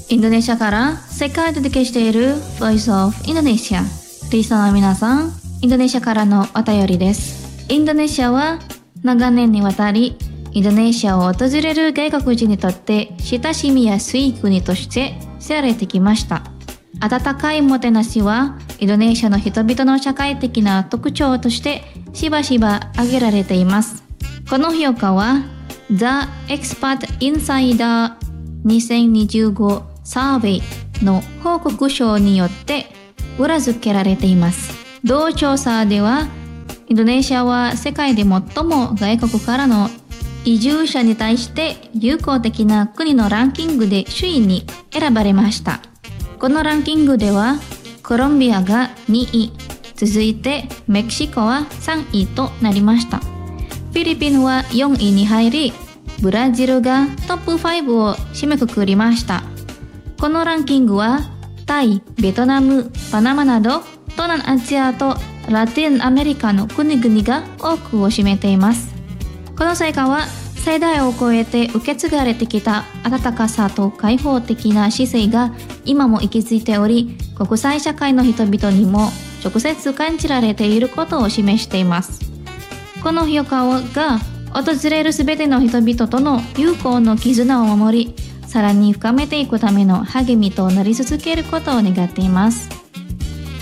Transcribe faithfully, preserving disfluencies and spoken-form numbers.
インドネシアから世界で届けしている Voice of Indonesia。リスナーの皆さん、インドネシアからのお便りです。インドネシアは長年にわたり、インドネシアを訪れる外国人にとって親しみやすい国として知られてきました。温かいもてなしはインドネシアの人々の社会的な特徴としてしばしば挙げられています。この評価は The Expat Insider にせんにじゅうごサーベイの報告書によって裏付けられています。同調査ではインドネシアは世界で最も外国からの移住者に対して友好的な国のランキングで首位に選ばれました。このランキングではコロンビアがにい、続いてメキシコはさんいとなりました。フィリピンはよんいに入り、ブラジルがトップごを締めくくりました。このランキングはタイ、ベトナム、パナマなど東南アジアとラテンアメリカの国々が多くを占めています。この成果は世代を超えて受け継がれてきた温かさと開放的な姿勢が今も息づいており、国際社会の人々にも直接感じられていることを示しています。この評価が訪れるすべての人々との友好の絆を守り、さらに深めていくための励みとなり続けることを願っています。